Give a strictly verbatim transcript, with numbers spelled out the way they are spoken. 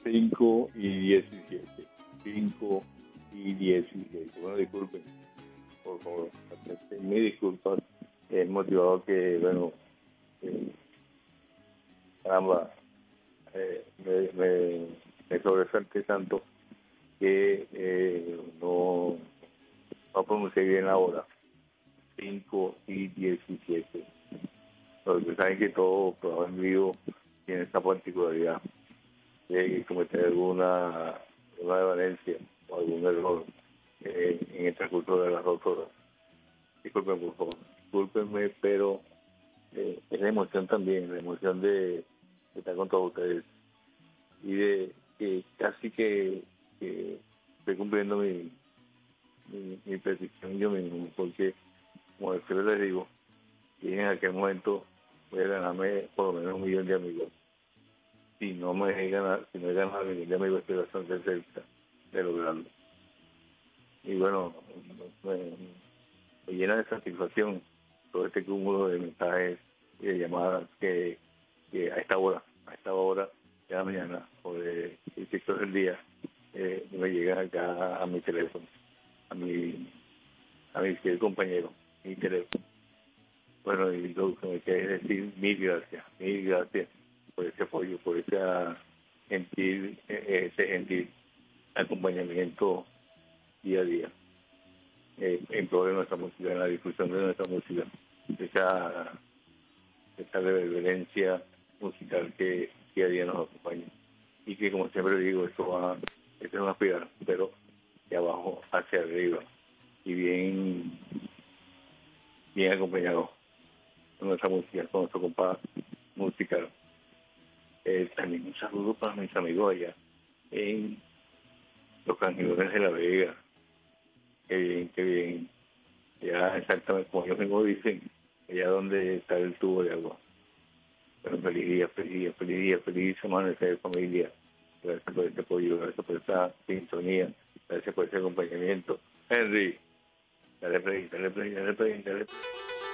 cinco y diecisiete. cinco y diecisiete. Bueno, disculpen, por favor. Mi disculpas. Es motivado que, bueno, eh, caramba, eh, me, me, me sobresalté tanto que eh, no, no pronuncié bien la hora. cinco y diecisiete. Porque saben que todo programa en vivo tiene esta particularidad de cometer alguna, alguna valencia o algún error eh, en el transcurso de las dos horas. Disculpen, por favor. Discúlpenme, pero eh, es la emoción también, la emoción de, de estar con todos ustedes y de que casi que, que estoy cumpliendo mi, mi, mi petición yo mismo, porque como siempre les digo, y en aquel momento voy a ganarme por lo menos un millón de amigos. Si no me he ganado, si no he ganado un millón de amigos, estoy bastante cerca de lograrlo. Y bueno, me, me llena de satisfacción todo este cúmulo de mensajes y de llamadas que, que a esta hora, a esta hora de la mañana o de el sector del día, eh, me llegan acá a mi teléfono, a mi, a mi fiel compañero, mi teléfono. Bueno, y lo que me queda es decir mil gracias, mil gracias por ese apoyo, por ese gentil, ese gentil acompañamiento día a día, eh, en pro de nuestra música, en la difusión de nuestra música, esa, esa reverencia musical que día a día nos acompaña. Y que, como siempre digo, esto va, esto es una espiral, pero de abajo hacia arriba y bien, bien acompañado con nuestra música, con nuestro compás musical. Eh, también un saludo para mis amigos allá en Los Canjilones de la Vega. Qué bien, qué bien. Ya exactamente como ellos mismos dicen, allá donde está el tubo de agua. Pero feliz día, feliz día, feliz día, feliz amanecer, familia. Gracias por este apoyo, gracias por esta sintonía, gracias por ese acompañamiento. Henry, dale play, dale play, dale play, dale play.